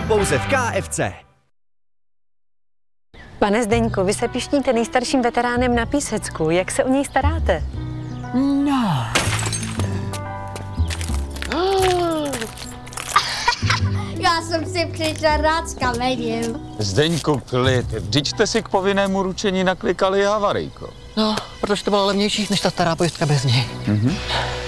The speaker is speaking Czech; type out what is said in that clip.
Pouze v KFC. Pane Zdeňku, vy se pišníte nejstarším veteránem na Písecku. Jak se o něj staráte? No. Já jsem si přišel rád s kamením. Zdeňku, klid. Vždyť jste si k povinnému ručení naklikali havarijko. No, protože to bylo levnější než ta stará pojistka bez něj.